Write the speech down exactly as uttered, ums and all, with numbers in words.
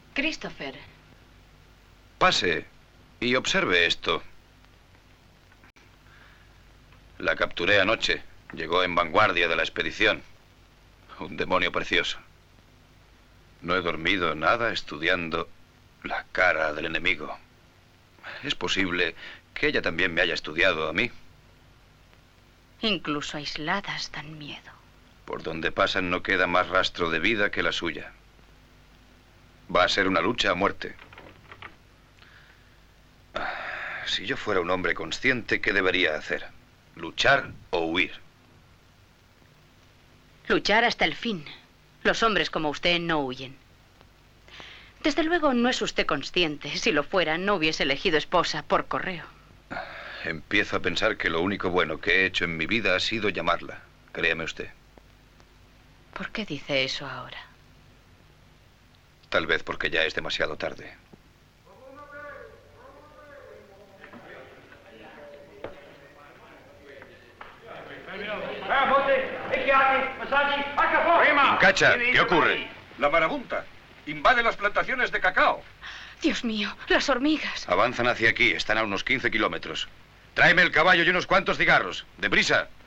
Christopher. Pase y observe esto. La capturé anoche. Llegó en vanguardia de la expedición. Un demonio precioso. No he dormido nada estudiando la cara del enemigo. Es posible que ella también me haya estudiado a mí. Incluso aisladas dan miedo. Por donde pasan no queda más rastro de vida que la suya. Va a ser una lucha a muerte. Si yo fuera un hombre consciente, ¿qué debería hacer? ¿Luchar o huir? Luchar hasta el fin. Los hombres como usted no huyen. Desde luego no es usted consciente. Si lo fuera, no hubiese elegido esposa por correo. Empiezo a pensar que lo único bueno que he hecho en mi vida ha sido llamarla. Créame usted. ¿Por qué dice eso ahora? Tal vez porque ya es demasiado tarde. Cacha, ¿qué ocurre? La marabunta invade las plantaciones de cacao. Dios mío, las hormigas. Avanzan hacia aquí, están a unos quince kilómetros. Tráeme el caballo y unos cuantos cigarros. ¡Deprisa!